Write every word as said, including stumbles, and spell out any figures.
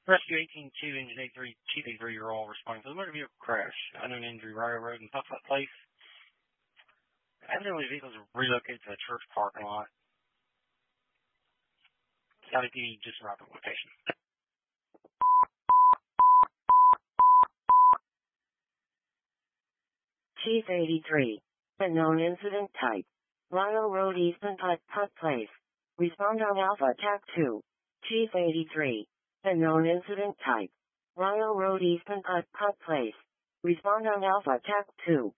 Rescue eighteen two, Engine eighty-three, Chief eighty-three, you're all responding to the motor vehicle crash. Unknown injury, Rio Road and Pufflet Place. Evidently, vehicles relocated to a church parking lot. County P D just arrived at location. Chief eighty-three. Unknown incident type. Rio Road, Eastern Putt Putt Place. Respond on Alpha Tac two. Chief eighty-three. Unknown incident type. Rio Road, Eastern Putt Putt Place. Respond on Alpha Tac two.